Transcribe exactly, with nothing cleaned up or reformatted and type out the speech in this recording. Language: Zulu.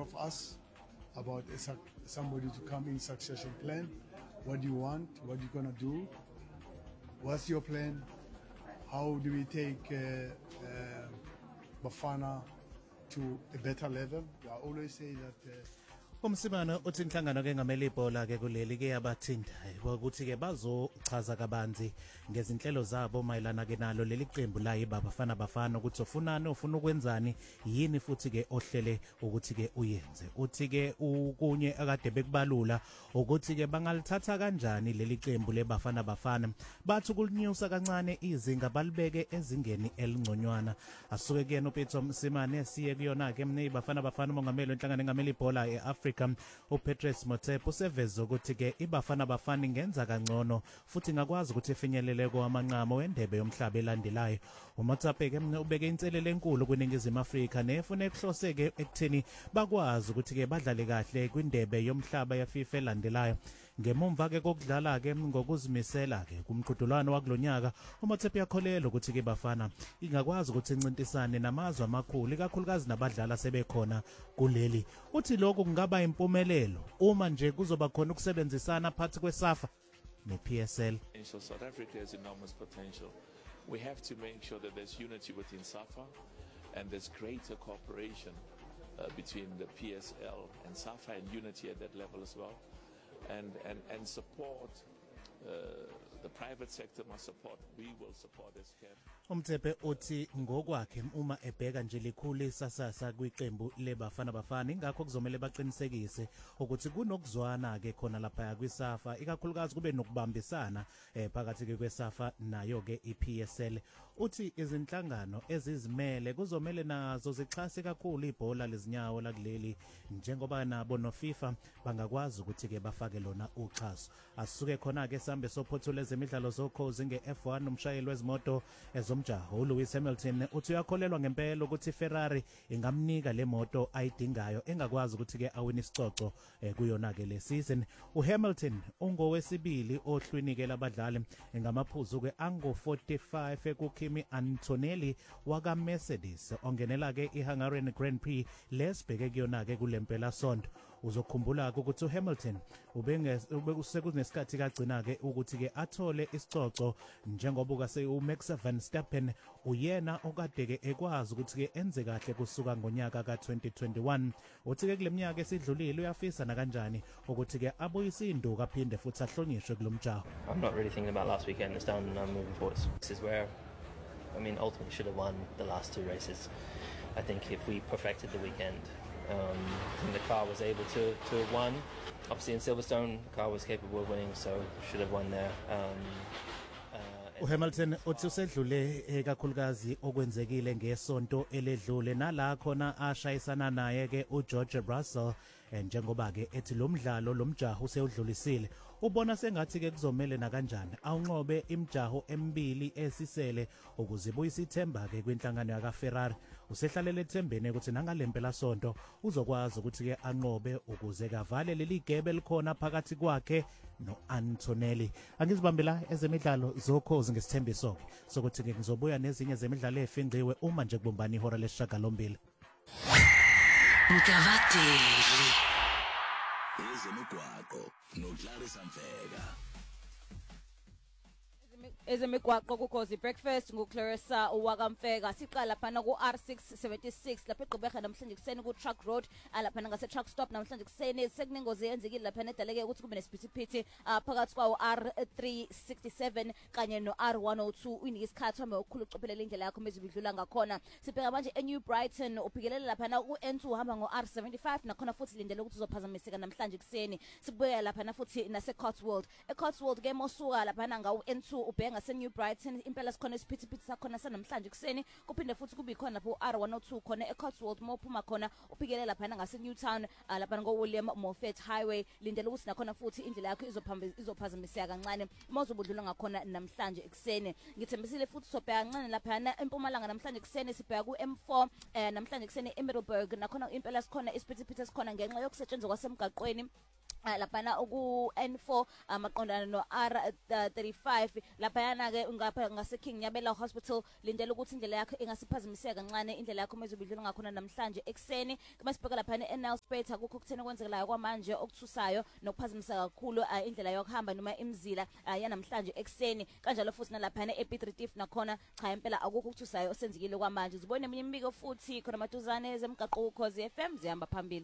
of us about a, somebody to come in succession plan. What do you want? What are you going to do? What's your plan? How do we take uh, uh, Bafana to a better level? I always say that... Uh, Umsimano uthi inhlangano ke ngamele ibhola ke kuleli ke yabathinta ukuthi ke bazochaza kabanzi ngezinhlelo zabo mayelana ke nalo leli qembu la yibafana bafana ukuthi ufunani ufuna ukwenzani yini futhi ke ohlele ukuthi ke uyenze uthi ke ukunye akade bekubalula ukuthi ke bangalithatha kanjani leli qembu lebafana bafana bathi kulinyusa kancane izinga balibeke ezingeni elingconywana asuke kuyena uPeter Msimane siye kuyona ke mne ibafana bafana mongameli inhlangano ngamele ibhola eAfrica uPetrus Motsepe useveza ukuthi ke ibafana bafana ingenza kangcono futhi ngakwazi ukuthi efinyelele kwamanqamo wendebe yomhlaba elandelayo uMotsepe ke ubeke inselele enkulu kwiningizimu Afrika nefuna ekuhloseke ekutheni bakwazi ukuthi ke badlale kahle kwindebe yomhlaba yaFIFA elandelayo ngemumva ke kokudlala ke ngokuzimisela ke kumqhudelwano wakulonyaka uMotsepe yakholela ukuthi ke bafana ingakwazi ukuthi incintisane namazwe amakhulu ikakhulukazi nabadlala sebekhona kuleli uthi lokho kungaba impumelelo uma nje kuzoba khona ukusebenzisana phakathi kweSAFA neP S L. South Africa has enormous potential. We have to make sure that there's unity within SAFA and there's greater cooperation uh, between the P S L and SAFA and unity at that level as well. And, and, and support, uh, the private sector must support, we will support as C A F. Umtsepe uthi ngokwakhe uma ebheka nje likhulu isasasa kwiqembu lebafana bafana ingakho kuzomela baqinisekise ukuthi kunokuzwana ke khona lapha kwiSAFA ikakhulukazi kube nokubambisana eh, phakathi ke kweSAFA nayo ke iP S L uthi izinhlangano ezizimele kuzomela nazo zixhase kakhulu ibhola lezinyawo la kuleli njengoba nabo no FIFA bangakwazi ukuthi ke bafake lona uxhaso asuke khona ke sambe sophothula ezemidlalo zokhozi ngeF one umshayeli wezimoto ezomjaho uLewis Hamilton uthi uyakholelwa ngempela ukuthi Ferrari ingamnika le moto ayidingayo engakwazi ukuthi ke awine isicoco eh, kuyona ke le season uHamilton ungowesibili ohlwinike labadlali ngamaphuzu ke ango forty-five kuKimi Antonelli waka Mercedes ongenela ke iHungarian Grand Prix lesibheke kuyona ke kulempela sonto uzokhumbula ukuthi uHamilton ubekusekuneskhathi kagcina ke ukuthi ke athole isicoco njengoba kase uMax Verstappen uyena okade ke ekwazi ukuthi ke enze kahle kusuka ngonyaka ka twenty twenty-one uthi ke kuleminyaka esidlulile uyafisa na kanjani ukuthi ke abuyise induku aphinde futhi ahlonyishwe kulomjaho. I'm not really thinking about last weekend, it's done and I'm moving forward. This is where I mean ultimately should have won the last two races. I think if we perfected the weekend Um, and the car was able to, to have won. Obviously in Silverstone, the car was capable of winning, so should have won there. Um, uh, uHamilton uthi usedlule ekakhulukazi okwenzekile ngesonto eledlule nala khona ashayisana naye ke uGeorge Russell njengoba ke ethi lo mdlalo lo mjaho useyudlulisile ubona sengathi ke kuzomela na kanjani awunqobe imjaho emibili esisele ukuze buyisa ithemba ke kwinhlangano yaka Ferrari usehlalele ethembeni ukuthi nangalempela sonto uzokwazi ukuthi ke anqobe ukuze kavale leli gebe likhona phakathi kwakhe no Antonelli angizibambela ezemidlalo zokhozi ngesithembiso sokuthi ke ngizobuya nezinye zemidlalo efinqiwe uma nje kubumbana ihora lesishagalombili. Mkavateli ezemigwaqo noClarissa Mfeka ezemigwaqo kukhozi breakfast nguClarissa wakamfeka siqala phana ku R six seventy-six lapha eGqeberha namhlanje kuseni ku Truck Road lapha ngase truck stop namhlanje kuseni sekuningozi yenzekile lapha nedaleke ukuthi kube nesiphithiphithi phakathi kwawo R three sixty-seven kanye no R one oh two uyinika isikhathi uma ukukhulu ucophelela indlela yakho mezibidlula ngakhona sibheka manje eNew Brighton uphikelela lapha ku N two uhamba ngo R seventy-five nakhona futhi lindele ukuthi uzophazamiseka namhlanje kuseni sibuya lapha na futhi nase Cotswold eCotswold ke mosuka lapha ngawu N two ubhenga New Brighton impela sikhona isiphithiphithi sakhona sanamhlanje kuseni kuphinde futhi kube khona lapho R one oh two khona eCotswold mophuma khona uphikelela lapha ngase Newtown lapha ngo William Moffat Highway lindele ukuthi nakhona futhi indlela yakho izophazamiseka kancane uma uzobudlula ngakhona namhlanje kuseni ngithembisile futhi sobheka kancane lapha eMpumalanga namhlanje kuseni sibheka ku M four namhlanje kuseni eMiddelburg nakhona impela sikhona isiphithiphithi esikhona ngenxa yokusetshenzwa kwasemgaqweni Ah, laphana uku N four amaqondana no R thirty-five laphana ke ngapha ngase King Nyabela Hospital lindela ukuthi indlela yakho ingasiphazamiseka kancane indlela yakho mezobidlula ngakhona namhlanje ekseni kumasibheka laphana eNelspruit akukho kuthena kwenzekelayo kwamanje okuthusayo nokuphazamisa kakhulu indlela yokuhamba noma imizila yanamhlanje ekseni kanjalo futhi nalaphana ePiet Retief nakhona cha impela akukho ukuthusayo osenzekile kwamanje zibone eminye imibiko futhi khona maduzane zemgaqo ukhozi F M zihamba phambili.